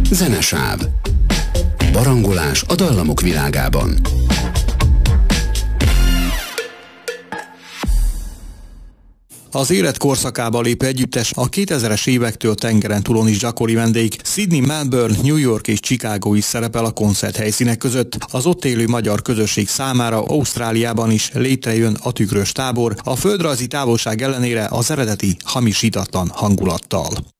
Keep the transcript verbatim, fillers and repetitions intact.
Zenesáv. Barangolás a dallamok világában. Az élet korszakába lépő együttes a kétezres évektől tengeren túlon is gyakori vendég. Sydney, Melbourne, New York és Chicago is szerepel a koncerthelyszínek között. Az ott élő magyar közösség számára Ausztráliában is létrejön a tükrös tábor, a földrajzi távolság ellenére az eredeti hamisítatlan hangulattal.